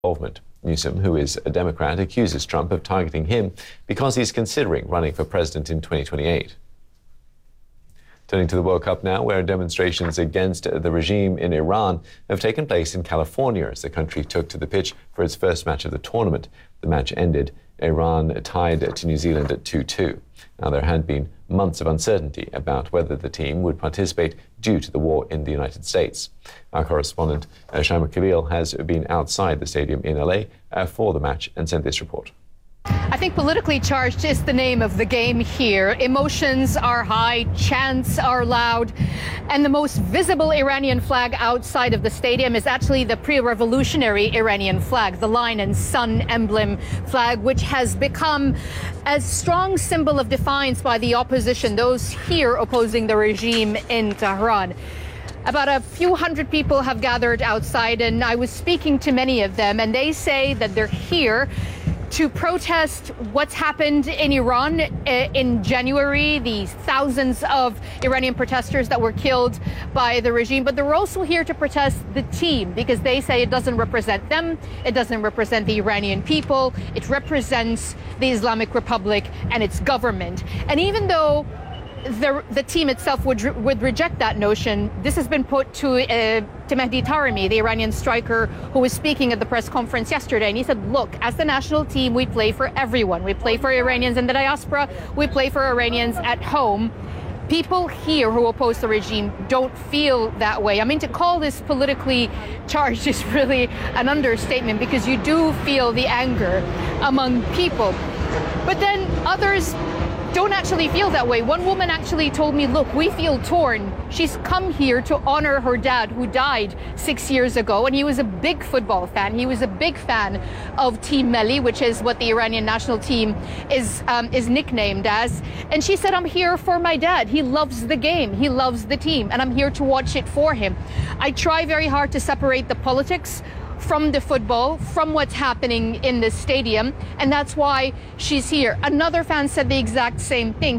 involvement. Newsom, who is a Democrat, accuses Trump of targeting him because he's considering running for president in 2028. Turning to the World Cup now, where demonstrations against the regime in Iran have taken place in California as the country took to the pitch for its first match of the tournament. The match ended Iran tied to New Zealand at 2-2. Now, there had been months of uncertainty about whether the team would participate due to the war in the United States. Our correspondent, Shaima Khalil, has been outside the stadium in LA for the match and sent this report. I think politically charged is the name of the game here. Emotions are high, chants are loud, and the most visible Iranian flag outside of the stadium is actually the pre-revolutionary Iranian flag, the lion and sun emblem flag, which has become a strong symbol of defiance by the opposition, those here opposing the regime in Tehran. About a few hundred people have gathered outside, and I was speaking to many of them, and they say that they're here to protest what's happened in Iran in January, the thousands of Iranian protesters that were killed by the regime. But they're also here to protest the team because they say it doesn't represent them, it doesn't represent the Iranian people, it represents the Islamic Republic and its government. And even though the team itself would reject that notion, this has been put to Mehdi Taremi, the Iranian striker who was speaking at the press conference yesterday. And he said, look, as the national team, we play for everyone. We play for Iranians in the diaspora. We play for Iranians at home. People here who oppose the regime don't feel that way. I mean, to call this politically charged is really an understatement because you do feel the anger among people. But then others don't actually feel that way. One woman actually told me, look, we feel torn. She's come here to honor her dad who died 6 years ago, and he was a big football fan. He was a big fan of Team Melli, which is what the Iranian national team is nicknamed as. And she said, I'm here for my dad. He loves the game. He loves the team, and I'm here to watch it for him. I try very hard to separate the politics from the football, from what's happening in the stadium, and that's why she's here. Another fan said the exact same thing.